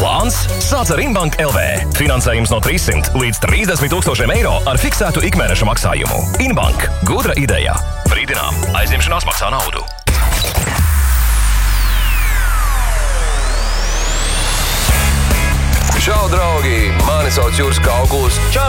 Plāns? Sāc ar Inbank LV. Finansējums no 300 līdz 30 000 eiro ar fiksētu ikmēneša maksājumu. Inbank. Gudra ideja. Brīdinām. Aizņemšanās maksā naudu. Čau, draugi! Mani sauc Juris Kaukuls. Čau,